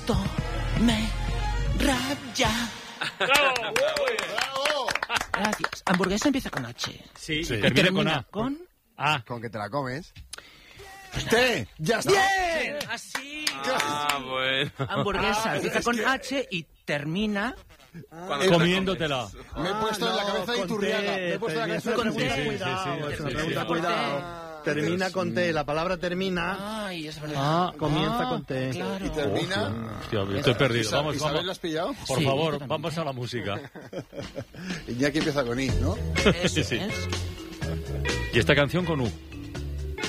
esto me raya. ¡Bravo! Gracias. Hamburguesa empieza con H. Sí, Sí. y Y termina con A. con... A. Con que te la comes. ¡T! ¡Ya está! ¡Bien! Así. Bueno. Hamburguesa empieza con H y termina Comiéndotela. Me he puesto en la cabeza de Iturriaga. Me he puesto en la cabeza de con Iturriaga. T. Cuidado, es una pregunta, sí. cuidado. Termina con T, la palabra termina, Ay, es verdad. comienza con T. Claro. Y termina... Hostia, estoy perdido. Vamos, ¿Isabel lo vamos. has pillado? Por Sí, yo favor, también. vamos a la música. Iñaki empieza con I, ¿no? Eso Sí. es. Y esta canción con U.